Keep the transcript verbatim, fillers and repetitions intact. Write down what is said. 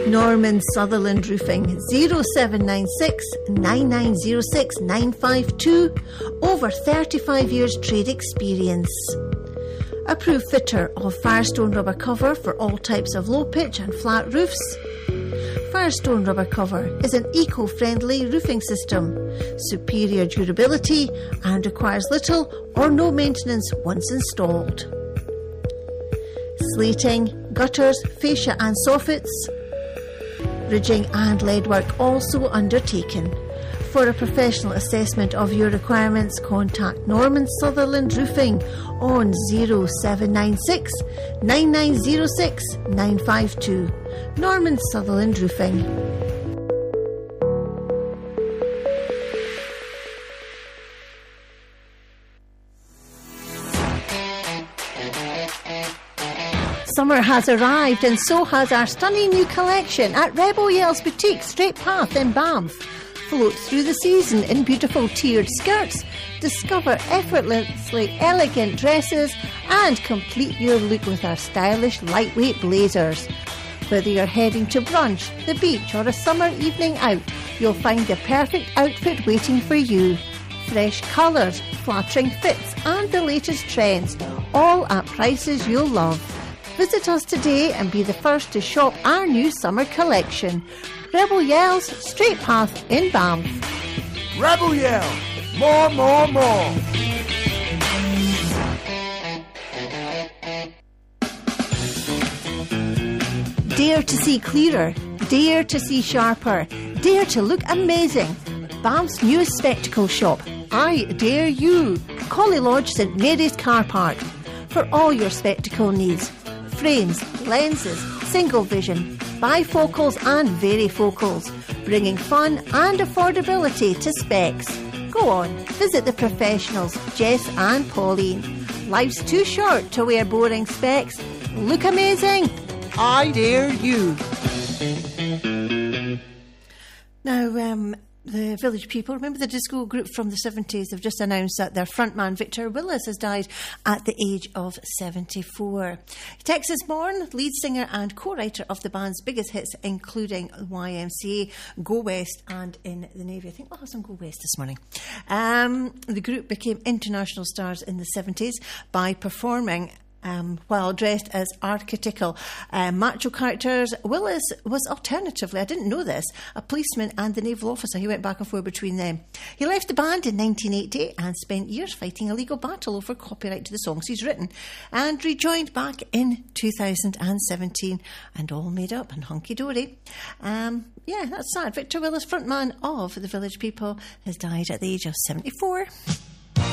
Norman Sutherland Roofing, zero seven nine six, nine nine zero six, nine five two. Over thirty-five years trade experience. Approved fitter of Firestone rubber cover for all types of low pitch and flat roofs. Firestone rubber cover is an eco-friendly roofing system, superior durability and requires little or no maintenance once installed. Slating, gutters, fascia and soffits. Ridging and lead work also undertaken. For a professional assessment of your requirements, contact Norman Sutherland Roofing on zero seven nine six, nine nine zero six, nine five two. Norman Sutherland Roofing. Summer has arrived and so has our stunning new collection at Rebel Yell's Boutique, Straight Path in Banff. Float through the season in beautiful tiered skirts, discover effortlessly elegant dresses and complete your look with our stylish lightweight blazers. Whether you're heading to brunch, the beach or a summer evening out, you'll find the perfect outfit waiting for you. Fresh colours, flattering fits and the latest trends, all at prices you'll love. Visit us today and be the first to shop our new summer collection. Rebel Yell's Straight Path in Banff. Rebel Yell! More, more, more! Dare to see clearer, dare to see sharper, dare to look amazing. Banff's newest spectacle shop, I Dare You. Collie Lodge, St Mary's Car Park. For all your spectacle needs. Frames, lenses, single vision, bifocals and varifocals, bringing fun and affordability to specs. Go on, visit the professionals, Jess and Pauline. Life's too short to wear boring specs. Look amazing. I Dare You. Now, um, the Village People, remember the disco group from the seventies? They've just announced that their frontman Victor Willis has died at the age of seventy-four. Texas-born lead singer and co-writer of the band's biggest hits, including Y M C A, Go West and In the Navy. I think we'll have some Go West this morning. Um, the group became international stars in the seventies by performing Um, while dressed as archetypical uh, macho characters. Willis was alternatively, I didn't know this, a policeman and the naval officer. He went back and forth between them. He left the band in nineteen eighty and spent years fighting a legal battle over copyright to the songs he's written, and rejoined back in two thousand seventeen, and all made up and hunky-dory. Um, yeah, that's sad. Victor Willis, frontman of the Village People, has died at the age of seventy-four.